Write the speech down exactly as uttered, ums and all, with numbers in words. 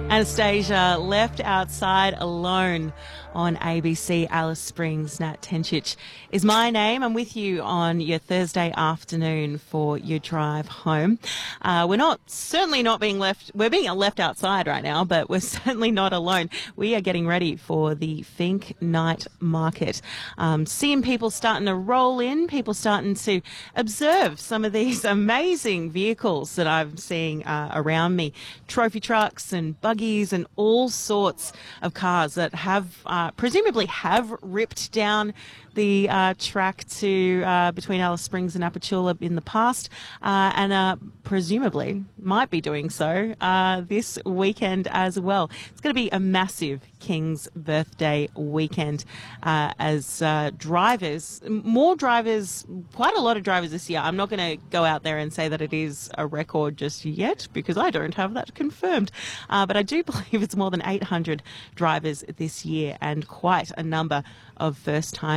Anastasia, Left Outside Alone on A B C. Alice Springs. Nat Tencic is my name. I'm with you on your Thursday afternoon for your drive home. Uh, we're not, certainly not being left, we're being left outside right now, but we're certainly not alone. We are getting ready for the Finke Night Market. Um, seeing people starting to roll in, people starting to observe some of these amazing vehicles that I'm seeing uh, around me. Trophy trucks and buggies and all sorts of cars that have uh, presumably have ripped down the uh, track to uh, between Alice Springs and Apachula in the past, uh, and uh, presumably might be doing so uh, this weekend as well. It's going to be a massive King's birthday weekend uh, as uh, drivers, more drivers, quite a lot of drivers this year. I'm not going to go out there and say that it is a record just yet because I don't have that confirmed, uh, but I do believe it's more than eight hundred drivers this year and quite a number of first-time